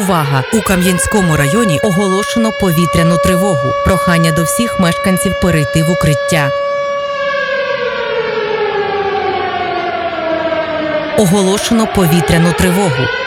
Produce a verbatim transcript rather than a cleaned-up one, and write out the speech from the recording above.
Увага! У Кам'янському районі оголошено повітряну тривогу. Прохання до всіх мешканців перейти в укриття. Оголошено повітряну тривогу.